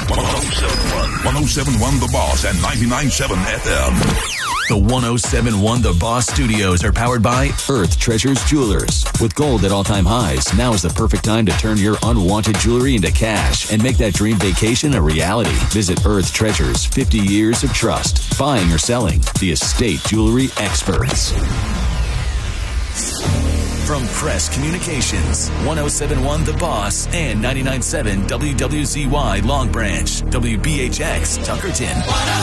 1071 The Boss and 99.7 FM. The 1071 The Boss Studios are powered by Earth Treasures Jewelers. With gold at all-time highs, now is the perfect time to turn your unwanted jewelry into cash and make that dream vacation a reality. Visit Earth Treasures, 50 years of trust. Buying or selling, the estate jewelry experts. From Crest Communications, 1071 The Boss and 99.7 WWZY Long Branch, WBHX Tuckerton.